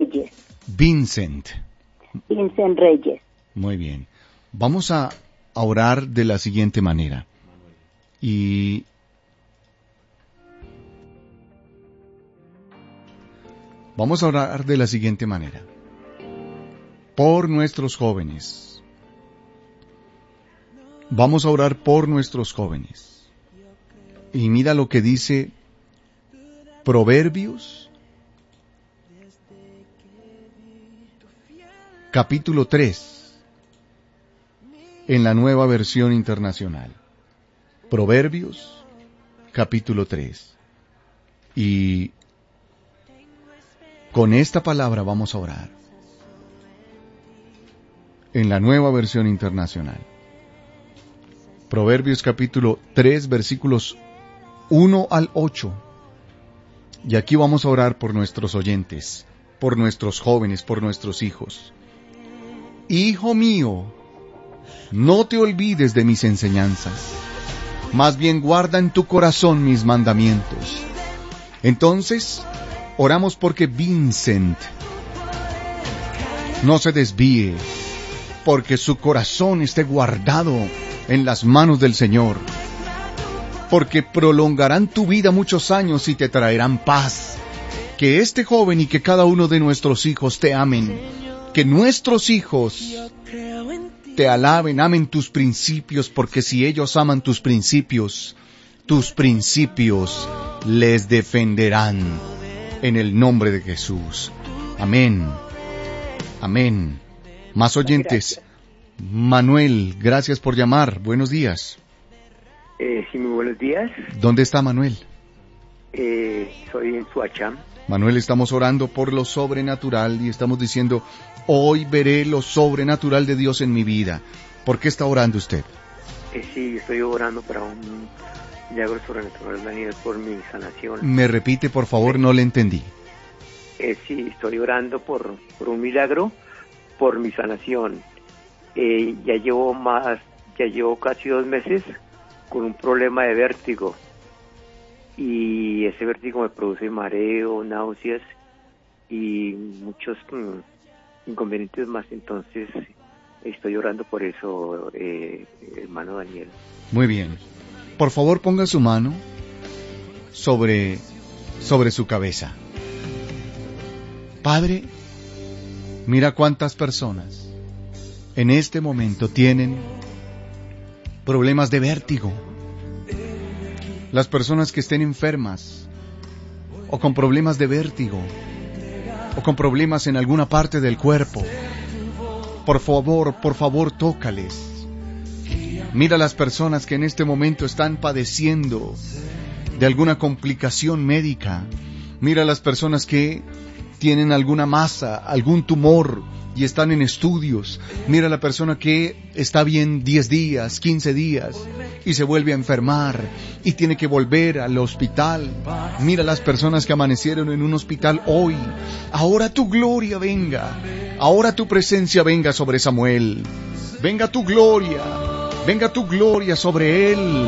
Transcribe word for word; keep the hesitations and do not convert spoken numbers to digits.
Reyes. Vincent. Vincent Reyes. Muy bien. Vamos a, a orar de la siguiente manera. Y vamos a orar de la siguiente manera. Por nuestros jóvenes. Vamos a orar por nuestros jóvenes. Y mira lo que dice Proverbios, capítulo tres, en la Nueva Versión Internacional. Proverbios, capítulo tres. Y con esta palabra vamos a orar. En la Nueva Versión Internacional. Proverbios capítulo tres, versículos uno al ocho. Y aquí vamos a orar por nuestros oyentes, por nuestros jóvenes, por nuestros hijos. Hijo mío, no te olvides de mis enseñanzas, más bien guarda en tu corazón mis mandamientos. Entonces, oramos porque Vincent no se desvíe, porque su corazón esté guardado en las manos del Señor, porque prolongarán tu vida muchos años y te traerán paz. Que este joven y que cada uno de nuestros hijos te amen, que nuestros hijos te alaben, amen tus principios, porque si ellos aman tus principios, tus principios les defenderán en el nombre de Jesús. Amén. Amén. Más oyentes. Manuel, gracias por llamar. Buenos días. Eh, sí, muy buenos días. ¿Dónde está Manuel? Eh, soy en Suacham. Manuel, estamos orando por lo sobrenatural y estamos diciendo, hoy veré lo sobrenatural de Dios en mi vida. ¿Por qué está orando usted? Eh, sí, estoy orando para un milagro sobrenatural, Daniel, por mi sanación. Me repite, por favor, no le entendí. Eh, sí, estoy orando por, por un milagro, por mi sanación. Eh, ya llevo más, ya llevo casi dos meses con un problema de vértigo. Y ese vértigo me produce mareo, náuseas y muchos mm, inconvenientes más. Entonces, estoy orando por eso, eh, hermano Daniel. Muy bien. Por favor, ponga su mano sobre, sobre su cabeza. Padre, mira cuántas personas en este momento tienen problemas de vértigo. Las personas que estén enfermas, o con problemas de vértigo, o con problemas en alguna parte del cuerpo, por favor, por favor, tócales. Mira las personas que en este momento están padeciendo de alguna complicación médica. Mira las personas que tienen alguna masa, algún tumor y están en estudios. Mira la persona que está bien diez días, quince días y se vuelve a enfermar y tiene que volver al hospital. Mira las personas que amanecieron en un hospital hoy. Ahora tu gloria venga. Ahora tu presencia venga sobre Samuel. Venga tu gloria. Venga tu gloria sobre él.